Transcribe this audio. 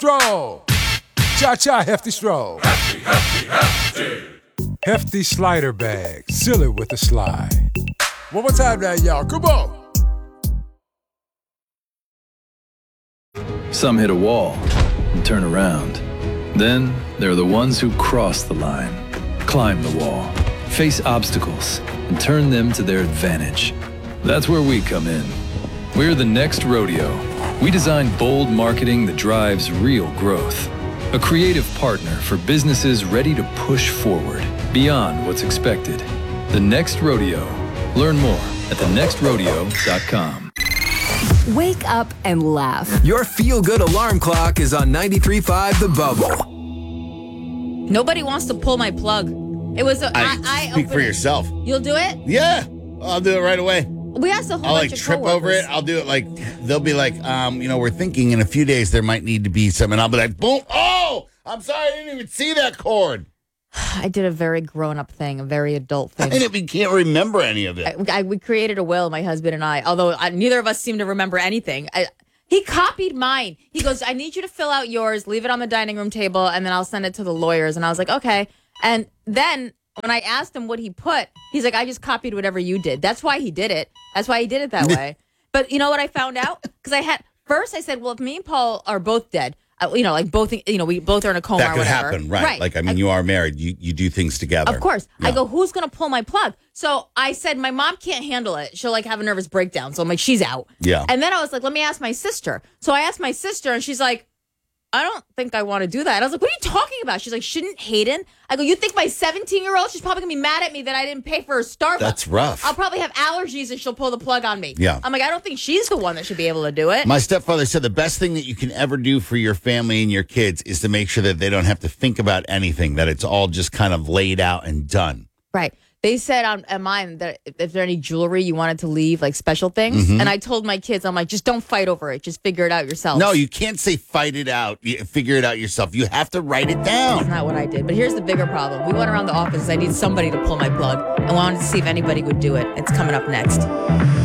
Stroll. Cha-cha, hefty stroll. Hefty slider bag. Seal it with a slide. One more time now, y'all. Come on. Some hit a wall and turn around. Then there are the ones who cross the line, climb the wall, face obstacles, and turn them to their advantage. That's where we come in. We're the Next Rodeo. We design bold marketing that drives real growth. A creative partner for businesses ready to push forward beyond what's expected. The Next Rodeo. Learn more at thenextrodeo.com. Wake up and laugh. Your feel-good alarm clock is on 93.5 The Bubble. Nobody wants to pull my plug. It was I speak for yourself. You'll do it? Yeah, I'll do it right away. We asked a whole I'll bunch of trip coworkers. over it. I'll do it they'll be like, we're thinking in a few days there might need to be some, and I'll be like, boom, oh, I'm sorry, I didn't even see that cord. I did a very grown-up thing, a very adult thing. And we can't remember any of it. We created a will, my husband and I, although neither of us seem to remember anything. He copied mine. He goes, I need you to fill out yours, leave it on the dining room table, and then I'll send it to the lawyers. And I was like, okay. And then when I asked him what he put, he's like, I just copied whatever you did. That's why he did it. That's why he did it that way. But you know what I found out? Because first I said, well, if me and Paul are both dead, we both are in a coma That or could whatever. happen, right? You are married. You do things together. Of course. Yeah. I go, who's going to pull my plug? So I said, my mom can't handle it. She'll have a nervous breakdown. So I'm like, she's out. Yeah. And then I was like, let me ask my sister. So I asked my sister and she's like, I don't think I want to do that. And I was like, what are you talking about? She's like, shouldn't Hayden? I go, you think my 17-year-old, she's probably going to be mad at me that I didn't pay for her Starbucks. That's rough. I'll probably have allergies and she'll pull the plug on me. Yeah. I'm like, I don't think she's the one that should be able to do it. My stepfather said the best thing that you can ever do for your family and your kids is to make sure that they don't have to think about anything, that it's all just kind of laid out and done. Right. They said on mine that if there any jewelry you wanted to leave, like special things. Mm-hmm. And I told my kids, I'm like, just don't fight over it. Just figure it out yourself. No, you can't say fight it out. Figure it out yourself. You have to write it That's down. not what I did. But here's the bigger problem. We went around the office. I need somebody to pull my plug. I wanted to see if anybody would do it. It's coming up next.